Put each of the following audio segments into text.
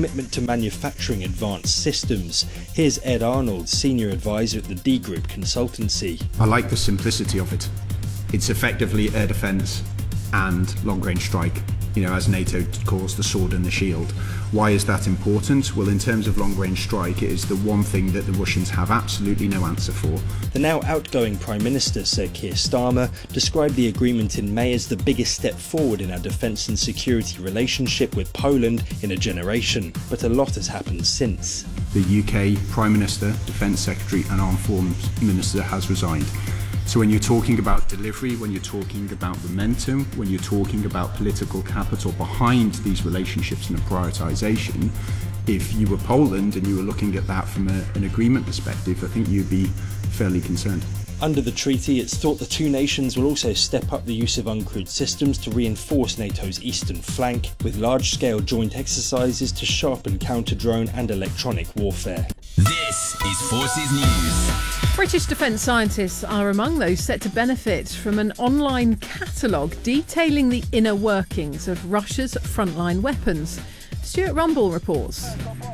commitment to manufacturing advanced systems. Here's Ed Arnold, Senior Advisor at the D Group Consultancy. I like the simplicity of it. It's effectively air defence and long-range strike, as NATO calls the sword and the shield. Why is that important? Well, in terms of long-range strike, it is the one thing that the Russians have absolutely no answer for. The now outgoing Prime Minister, Sir Keir Starmer, described the agreement in May as the biggest step forward in our defence and security relationship with Poland in a generation. But a lot has happened since. The UK Prime Minister, Defence Secretary and Armed Forces Minister has resigned. So when you're talking about delivery, when you're talking about momentum, when you're talking about political capital behind these relationships and a prioritisation, if you were Poland and you were looking at that from an agreement perspective, I think you'd be fairly concerned. Under the treaty, it's thought the two nations will also step up the use of uncrewed systems to reinforce NATO's eastern flank, with large-scale joint exercises to sharpen counter-drone and electronic warfare. This is Forces News. British defence scientists are among those set to benefit from an online catalogue detailing the inner workings of Russia's frontline weapons. Stuart Rumble reports.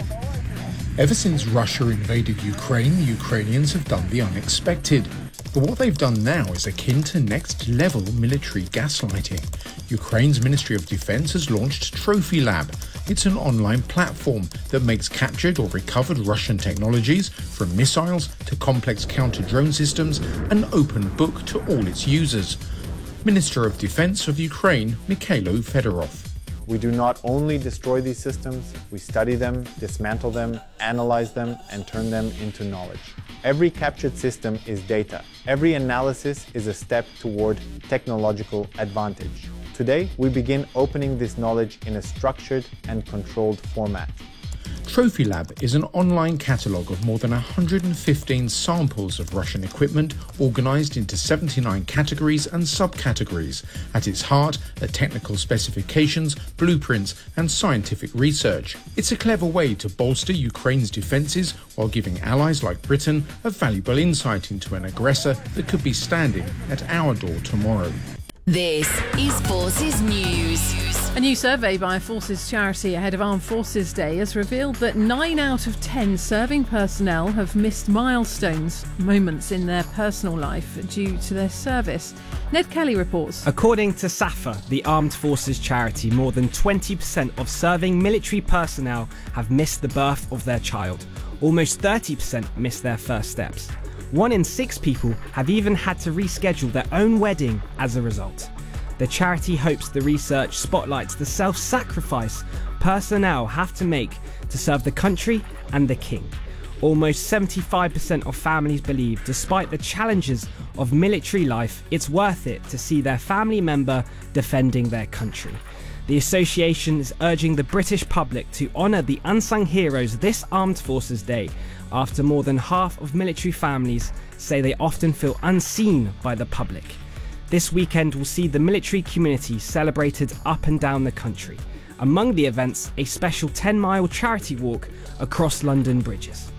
Ever since Russia invaded Ukraine, Ukrainians have done the unexpected. But what they've done now is akin to next-level military gaslighting. Ukraine's Ministry of Defence has launched Trophy Lab. It's an online platform that makes captured or recovered Russian technologies, from missiles to complex counter-drone systems, an open book to all its users. Minister of Defence of Ukraine, Mikhailo Fedorov. We do not only destroy these systems, we study them, dismantle them, analyze them, and turn them into knowledge. Every captured system is data. Every analysis is a step toward technological advantage. Today, we begin opening this knowledge in a structured and controlled format. Trophy Lab is an online catalogue of more than 115 samples of Russian equipment organised into 79 categories and subcategories. At its heart are technical specifications, blueprints and scientific research. It's a clever way to bolster Ukraine's defences while giving allies like Britain a valuable insight into an aggressor that could be standing at our door tomorrow. This is Forces News. A new survey by a Forces charity ahead of Armed Forces Day has revealed that 9 out of 10 serving personnel have missed moments in their personal life due to their service. Ned Kelly reports. According to SAFA, the Armed Forces charity, more than 20% of serving military personnel have missed the birth of their child. Almost 30% missed their first steps. 1 in 6 people have even had to reschedule their own wedding as a result. The charity hopes the research spotlights the self-sacrifice personnel have to make to serve the country and the king. Almost 75% of families believe, despite the challenges of military life, it's worth it to see their family member defending their country. The association is urging the British public to honour the unsung heroes this Armed Forces Day, after more than half of military families say they often feel unseen by the public. This weekend will see the military community celebrated up and down the country. Among the events, a special 10-mile charity walk across London bridges.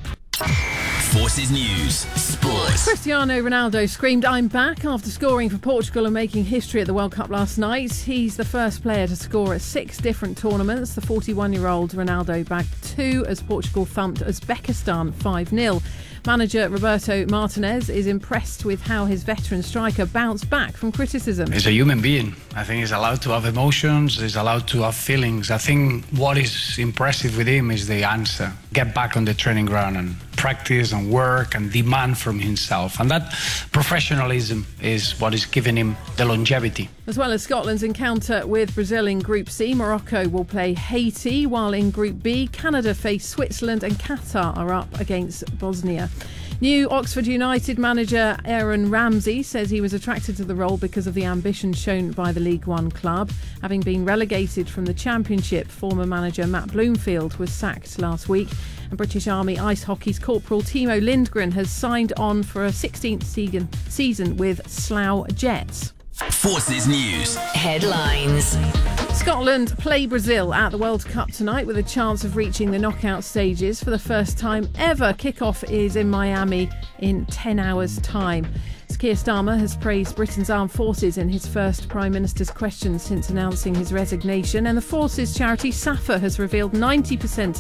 Forces News Sports. Cristiano Ronaldo screamed "I'm back" after scoring for Portugal and making history at the World Cup last night. He's the first player to score at 6 different tournaments. The 41-year-old Ronaldo bagged 2 as Portugal thumped Uzbekistan 5-0. Manager Roberto Martinez is impressed with how his veteran striker bounced back from criticism. He's a human being. I think he's allowed to have emotions, he's allowed to have feelings. I think what is impressive with him is the answer. Get back on the training ground and practice and work and demand from himself. And that professionalism is what is giving him the longevity. As well as Scotland's encounter with Brazil in Group C, Morocco will play Haiti, while in Group B, Canada face Switzerland and Qatar are up against Bosnia. New Oxford United manager Aaron Ramsey says he was attracted to the role because of the ambition shown by the League One club. Having been relegated from the Championship, former manager Matt Bloomfield was sacked last week. And British Army Ice Hockey's Corporal Timo Lindgren has signed on for a 16th season with Slough Jets. Forces News headlines. Scotland play Brazil at the World Cup tonight with a chance of reaching the knockout stages for the first time ever. Kick-off is in Miami in 10 hours' time. Keir Starmer has praised Britain's armed forces in his first Prime Minister's question since announcing his resignation, and the Forces charity SAFA has revealed 90%